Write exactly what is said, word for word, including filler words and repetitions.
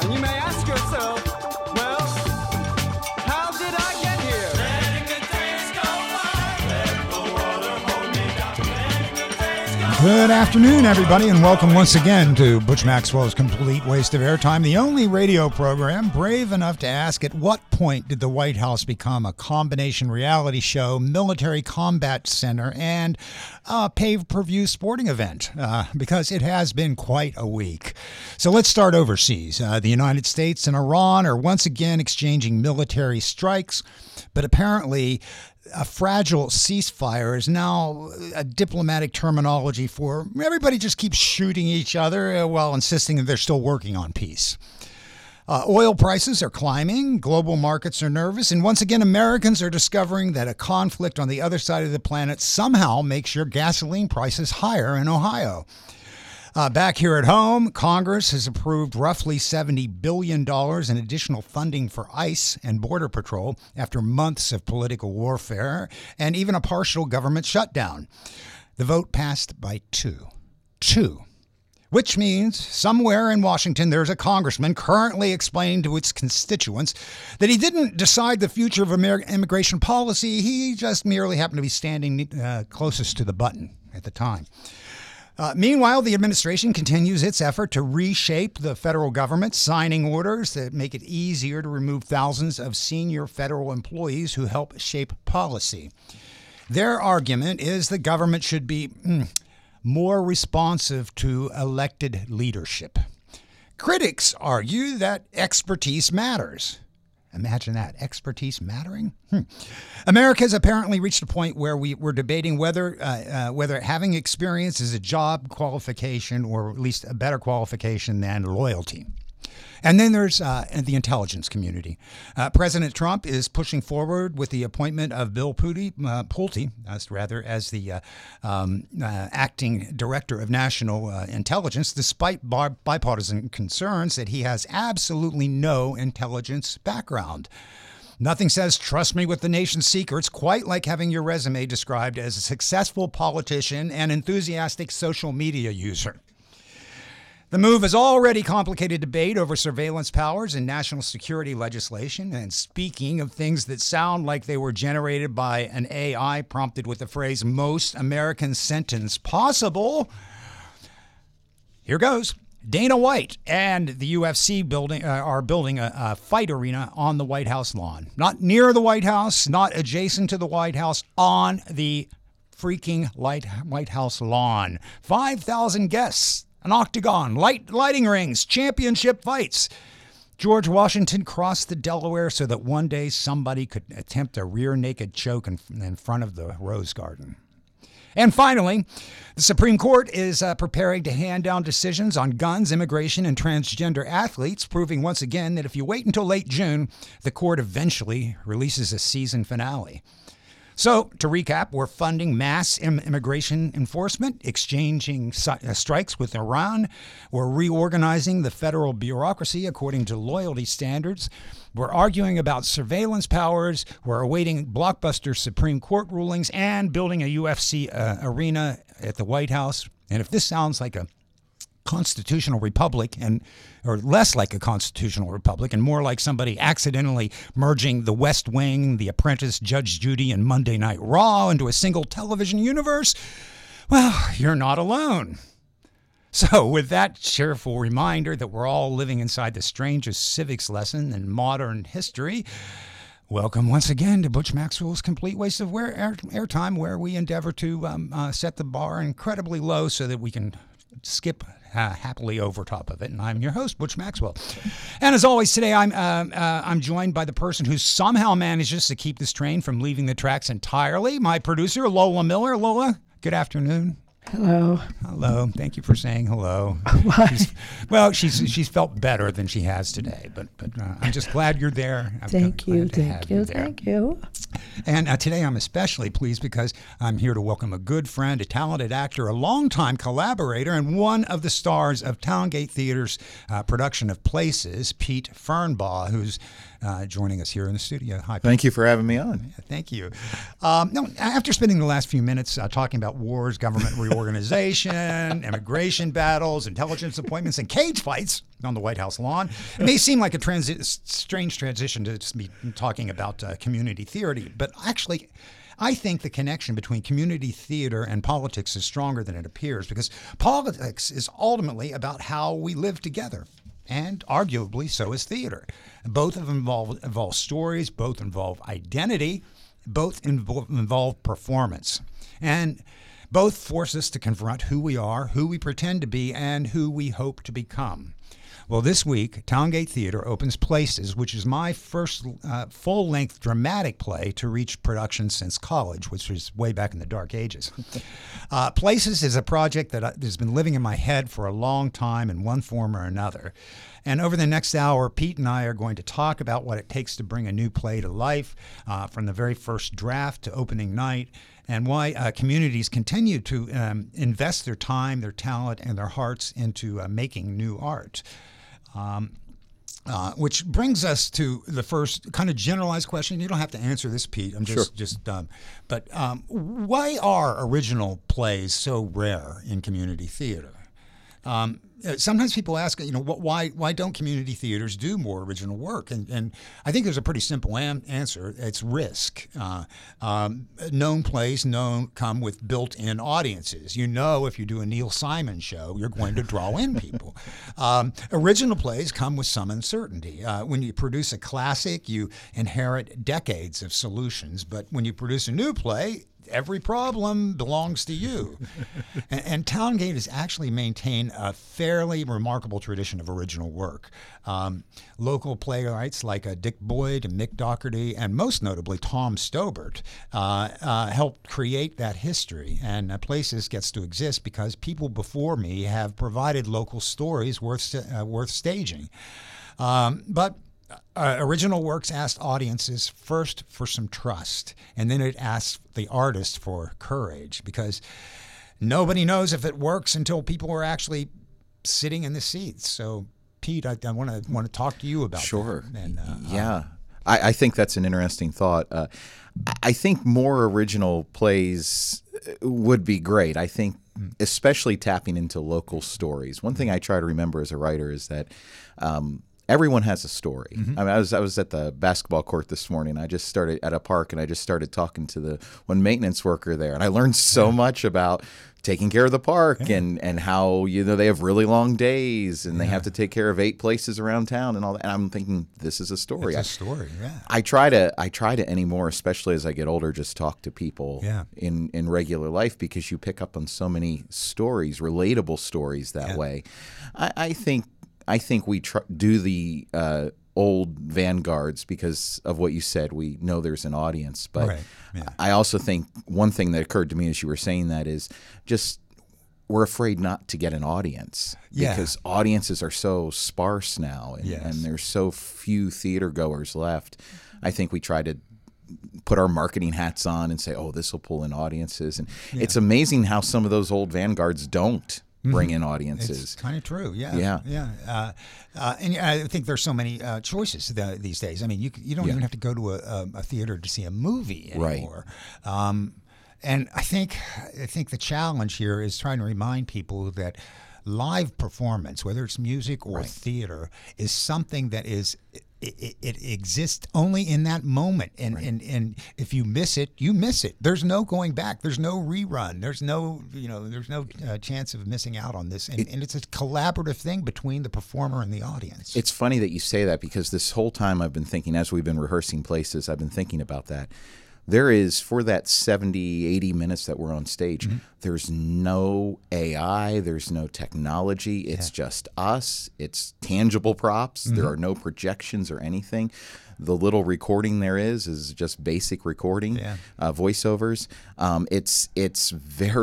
And you may ask yourself, well, how did I get here? Letting the days go by, let the water hold me down. Letting the days go by. Good afternoon, everybody, and welcome once again to Butch Maxwell's Complete Waste of Airtime, the only radio program brave enough to ask at what point did the White House become a combination reality show, military combat center, and a pay-per-view sporting event, uh, because it has been quite a week. So let's start overseas. Uh, the United States and Iran are once again exchanging military strikes, but apparently a fragile ceasefire is now a diplomatic terminology for everybody just keeps shooting each other while insisting that they're still working on peace. Uh, oil prices are climbing, global markets are nervous, and once again, Americans are discovering that a conflict on the other side of the planet somehow makes your gasoline prices higher in Ohio. Uh, back here at home, Congress has approved roughly seventy billion dollars in additional funding for ICE and Border Patrol after months of political warfare and even a partial government shutdown. The vote passed by two. Two. Which means somewhere in Washington, there's a congressman currently explaining to its constituents that he didn't decide the future of American immigration policy. He just merely happened to be standing uh, closest to the button at the time. Uh, meanwhile, the administration continues its effort to reshape the federal government, signing orders that make it easier to remove thousands of senior federal employees who help shape policy. Their argument is the government should be mm, more responsive to elected leadership. Critics argue that expertise matters. Imagine that, expertise mattering. Hmm. America has apparently reached a point where we, we're debating whether uh, uh, whether having experience is a job qualification or at least a better qualification than loyalty. And then there's uh, the intelligence community. Uh, President Trump is pushing forward with the appointment of Bill Pulte, uh, Pulte as rather, as the uh, um, uh, acting director of national uh, intelligence, despite bar- bipartisan concerns that he has absolutely no intelligence background. Nothing says trust me with the nation's secrets quite like having your resume described as a successful politician and enthusiastic social media user. The move has already complicated debate over surveillance powers and national security legislation. And speaking of things that sound like they were generated by an A I prompted with the phrase most American sentence possible, here goes. Dana White and the U F C building uh, are building a, a fight arena on the White House lawn. Not near the White House, not adjacent to the White House, on the freaking light, White House lawn. five thousand guests. An octagon, light lighting rings, championship fights. George Washington crossed the Delaware so that one day somebody could attempt a rear naked choke in, in front of the Rose Garden. And finally, the Supreme Court is uh, preparing to hand down decisions on guns, immigration, and transgender athletes, proving once again that if you wait until late June, the court eventually releases a season finale. So, to recap, we're funding mass immigration enforcement, exchanging strikes with Iran. We're reorganizing the federal bureaucracy according to loyalty standards. We're arguing about surveillance powers. We're awaiting blockbuster Supreme Court rulings and building a U F C uh, arena at the White House. And if this sounds like a constitutional republic, and or less like a constitutional republic and more like somebody accidentally merging The West Wing, The Apprentice, Judge Judy, and Monday Night Raw into a single television universe, well, you're not alone. So with that cheerful reminder that we're all living inside the strangest civics lesson in modern history, welcome once again to Butch Maxwell's Complete Waste of Air, Airtime, where we endeavor to um, uh, set the bar incredibly low so that we can skip Uh, happily over top of it. And I'm your host, Butch Maxwell. And as always, today I'm uh, uh, I'm joined by the person who somehow manages to keep this train from leaving the tracks entirely, my producer, Lola Miller. Lola, good afternoon. Hello. Hello. Thank you for saying hello. Why? She's, well, she's she's felt better than she has today, but but uh, I'm just glad you're there. I'm thank you. Thank you. you thank you. And uh, today I'm especially pleased because I'm here to welcome a good friend, a talented actor, a longtime collaborator, and one of the stars of Towngate Theater's uh, production of Places, Pete Fernbaugh, who's uh, joining us here in the studio. Hi, Pete. Thank you for having me on. Thank you. Um, no, after spending the last few minutes uh, talking about wars, government reorganization, immigration battles, intelligence appointments, and cage fights on the White House lawn, it may seem like a transi- strange transition to just be talking about uh, community theater, but actually, I think the connection between community theater and politics is stronger than it appears, because politics is ultimately about how we live together. And arguably, so is theater. Both of them involve, involve stories, both involve identity, both involve, involve performance. And both force us to confront who we are, who we pretend to be, and who we hope to become. Well, this week, Towngate Theater opens Places, which is my first uh, full-length dramatic play to reach production since college, which was way back in the dark ages. Uh, Places is a project that has been living in my head for a long time in one form or another. And over the next hour, Pete and I are going to talk about what it takes to bring a new play to life, uh, from the very first draft to opening night, and why uh, communities continue to um, invest their time, their talent, and their hearts into uh, making new art. Um, uh, which brings us to the first kind of generalized question. You don't have to answer this, Pete. I'm just, Sure. just. Um, but um, why are original plays so rare in community theater? Um, sometimes people ask, you know, why why don't community theaters do more original work? And and I think there's a pretty simple am- answer. It's risk. Uh, um, known plays known come with built-in audiences. You know, if you do a Neil Simon show, you're going to draw in people. Um, original plays come with some uncertainty. Uh, when you produce a classic, you inherit decades of solutions. But when you produce a new play, every problem belongs to you. and, and Towngate has actually maintained a fairly remarkable tradition of original work. Um, local playwrights like uh, Dick Boyd and Mick Dougherty, and most notably Tom Stobart, uh, uh, helped create that history. And uh, Places gets to exist because people before me have provided local stories worth, st- uh, worth staging. Um, but Uh, original works asked audiences first for some trust, and then it asked the artist for courage, because nobody knows if it works until people are actually sitting in the seats. So, Pete, I want to want to talk to you about Sure. that. And, uh, yeah. I, I think that's an interesting thought. Uh, I think more original plays would be great. I think especially tapping into local stories. One thing I try to remember as a writer is that um, everyone has a story. Mm-hmm. I mean, I was I was at the basketball court this morning. I just started at a park, and I just started talking to the one maintenance worker there, and I learned so yeah. much about taking care of the park yeah. and, and how, you know, they have really long days, and yeah. they have to take care of eight places around town and all that. And I'm thinking, this is a story. It's a story, yeah. I try to I try to anymore, especially as I get older, just talk to people yeah. in, in regular life, because you pick up on so many stories, relatable stories that yeah. way. I, I think I think we tr- do the uh, old vanguards because of what you said. We know there's an audience. But right. yeah. I also think one thing that occurred to me as you were saying that is just we're afraid not to get an audience yeah. because audiences are so sparse now, and, yes. and there's so few theater goers left. I think we try to put our marketing hats on and say, oh, this will pull in audiences. And yeah. it's amazing how some of those old vanguards don't bring in audiences. It's kind of true, yeah, yeah, yeah. Uh, uh, and I think there's so many uh, choices th- these days. I mean, you you don't yeah. even have to go to a, a theater to see a movie anymore. Right. Um, and I think I think the challenge here is trying to remind people that live performance, whether it's music or right. theater, is something that is. It, it exists only in that moment, and, right. and and if you miss it, you miss it. There's no going back. There's no rerun. There's no you know. There's no uh, chance of missing out on this. And, it, and it's a collaborative thing between the performer and the audience. It's funny that you say that, because this whole time I've been thinking, as we've been rehearsing Places, I've been thinking about that. There is, for that seventy, eighty minutes that we're on stage, mm-hmm. there's no A I, there's no technology. It's yeah. just us. It's tangible props. Mm-hmm. There are no projections or anything. The little recording there is is just basic recording, yeah. uh, voiceovers. Um, it's it's very